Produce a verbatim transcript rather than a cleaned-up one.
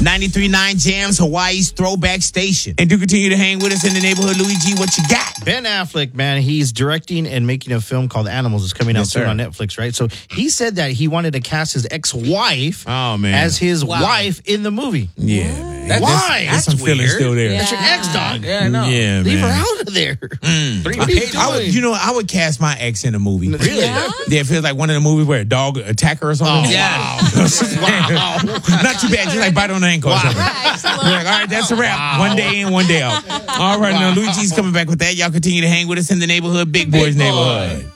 ninety-three point nine Jams, Hawaii's throwback station. And do continue to hang with us in the neighborhood. Louis G, what you got? Ben Affleck, man, he's directing and making a film called Animals. It's coming out Yes, soon sir. on Netflix, right? So he said that he wanted to cast his ex-wife Oh, man. as his Wow. wife in the movie. Yeah, man. That- Why? There's some That's feelings weird. still there. Yeah. That's your ex-dog. Yeah, I know. Yeah, Leave man. her out of there. Mm. What are you doing? I would, you know, I would cast my ex in a movie. Really? Yeah? Yeah, it feels like one of the movies where a dog attack her or something. Oh, Yeah. wow. Not too bad, just like bite on the ankle or something. Right. So, You're like, all right, that's a wrap. One day in, one day out. All right, now Luigi's coming back with that. Y'all continue to hang with us in the neighborhood, Big Boys Big Boy. neighborhood.